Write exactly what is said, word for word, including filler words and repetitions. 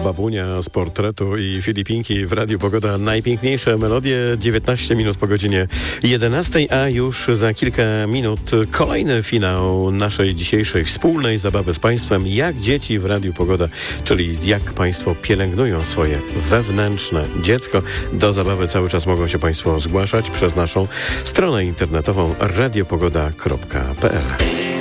Babunia z portretu i Filipinki w Radiu Pogoda. Najpiękniejsze melodie, dziewiętnaście minut po godzinie jedenastej, a już za kilka minut kolejny finał naszej dzisiejszej wspólnej zabawy z Państwem. Jak dzieci w Radiu Pogoda, czyli jak Państwo pielęgnują swoje wewnętrzne dziecko. Do zabawy cały czas mogą się Państwo zgłaszać przez naszą stronę internetową radiopogoda kropka p l.